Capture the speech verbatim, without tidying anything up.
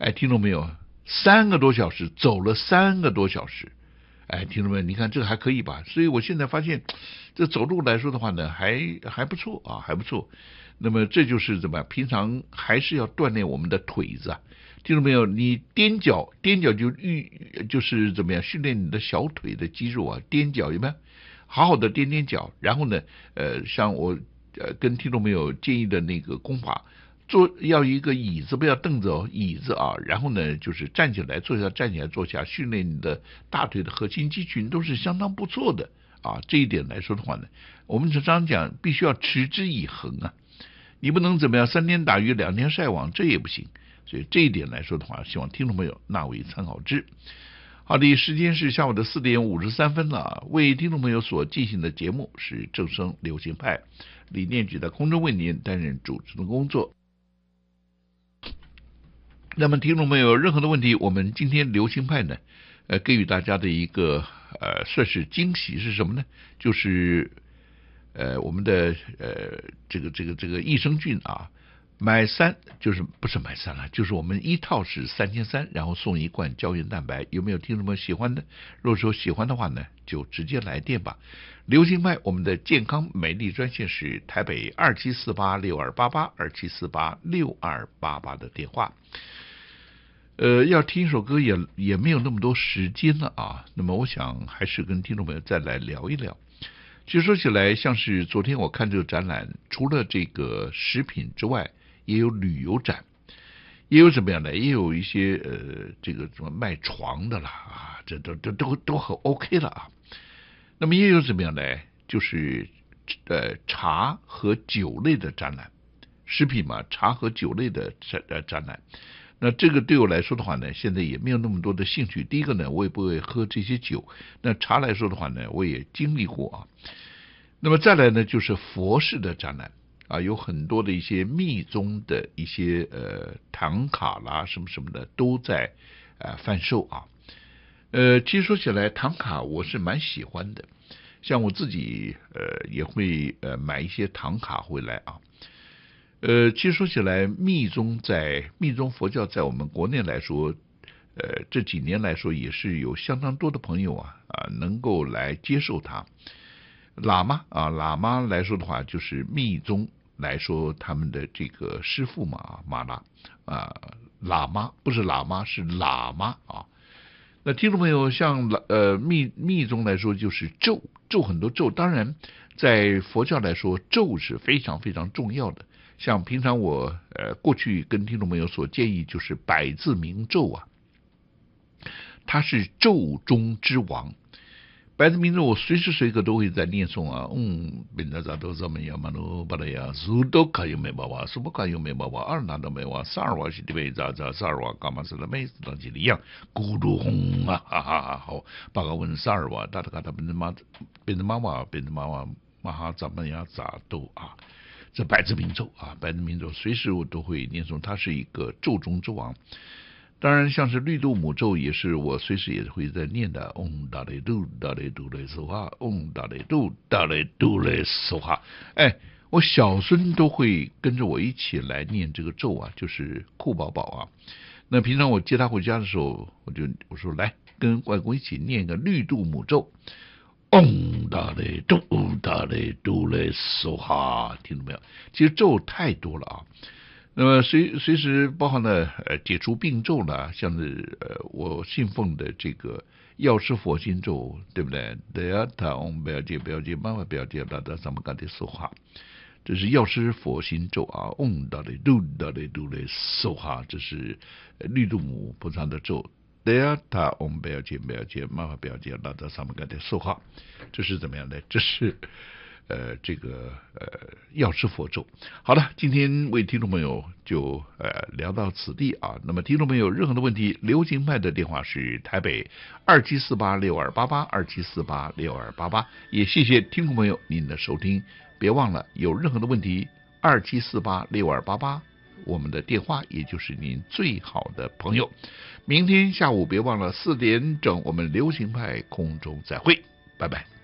哎，听众没有？三个多小时，走了三个多小时。哎，听众们，你看这个还可以吧？所以我现在发现，这走路来说的话呢，还还不错啊，还不错。那么这就是怎么样？平常还是要锻炼我们的腿子啊。听到没有？你踮脚，踮脚就预就是怎么样训练你的小腿的肌肉啊？踮脚有没有？好好的踮踮脚，然后呢，呃，像我呃跟听众朋友建议的那个功法，坐要一个椅子，不要凳子哦，椅子啊，然后呢就是站起来坐下，站起来坐下，训练你的大腿的核心肌群都是相当不错的啊。这一点来说的话呢，我们常常讲必须要持之以恒啊，你不能怎么样三天打鱼两天晒网，这也不行。所以这一点来说的话，希望听众朋友纳为参考之。好的，时间是下午的四点五十三分了。为听众朋友所进行的节目是正声流行派，李念举在空中为您担任主持的工作。那么听众朋友有任何的问题，我们今天流行派呢，呃，给予大家的一个呃算是惊喜是什么呢？就是呃我们的呃这个这个这个益生菌啊。买三就是不是买三了，就是我们一套是三千三，然后送一罐胶原蛋白。有没有听众们喜欢的？如果说喜欢的话呢，就直接来电吧。流行派我们的健康美丽专线是台北二七四八六二八八二七四八六二八八的电话。呃，要听一首歌也也没有那么多时间了啊。那么我想还是跟听众朋友再来聊一聊。其实说起来，像是昨天我看这个展览，除了这个食品之外，也有旅游展，也有怎么样的，也有一些呃这个什么卖床的啦啊，这都都都都很 OK 了啊。那么也有怎么样的，就是呃茶和酒类的展览，食品嘛，茶和酒类的展呃展览。那这个对我来说的话呢，现在也没有那么多的兴趣。第一个呢，我也不会喝这些酒。那茶来说的话呢，我也经历过啊。那么再来呢，就是佛事的展览啊，有很多的一些密宗的一些呃唐卡啦什么什么的都在呃贩售啊。呃，其实说起来，唐卡我是蛮喜欢的，像我自己呃也会呃买一些唐卡回来啊。呃，其实说起来，密宗在密宗佛教在我们国内来说，呃，这几年来说也是有相当多的朋友啊啊能够来接受它。喇嘛啊，喇嘛来说的话，就是密宗来说他们的这个师父嘛，马拉啊，喇嘛不是喇嘛是喇嘛啊。那听众朋友，像呃密密宗来说，就是咒咒很多咒，当然在佛教来说，咒是非常非常重要的。像平常我呃过去跟听众朋友所建议，就是百字明咒啊，它是咒中之王。百字明咒我随时随刻都会在念诵啊，嗯，本来咋都怎么样嘛，都把它呀，苏都可以没办法，苏不可以没办法，二拿都没法，萨尔瓦是这边咋咋萨尔瓦干嘛是的，每次当起一样，咕噜轰啊哈哈哈，好，把个问萨尔瓦，大家看他变成妈，变成妈妈，变成妈妈，妈哈怎么样咋都啊。这百字明咒啊，百字明咒随时我都会念诵，它是一个咒中之王。当然，像是绿度母咒也是我随时也会在念的，嗡达雷度达雷度雷梭哈，嗡达雷度达雷度雷梭哈。哎，我小孙都会跟着我一起来念这个咒啊，就是酷宝宝啊。那平常我接他回家的时候，我就我说来跟外公一起念一个绿度母咒。嗡达雷度达雷度雷梭哈，听到没有？其实咒太多了啊。那么随随时包含了呃解除病咒了，像是呃我信奉的这个药师佛心咒，对不对？对呀，他我们不要接不要接，妈妈不要接，那那咱们干的说话，这是药师佛心咒啊，嗡达雷度达雷度雷梭哈，这是绿度母菩萨的咒。对呀，他我们不要接不要接，妈妈不要接，那那咱们干的说话，这是怎么样的？这是。呃，这个呃药师佛咒。好了，今天为听众朋友就呃聊到此地啊。那么听众朋友有任何的问题，流行派的电话是台北二七四八六二八八二七四八六二八八。也谢谢听众朋友您的收听，别忘了有任何的问题二七四八六二八八，我们的电话也就是您最好的朋友。明天下午别忘了四点整，我们流行派空中再会，拜拜。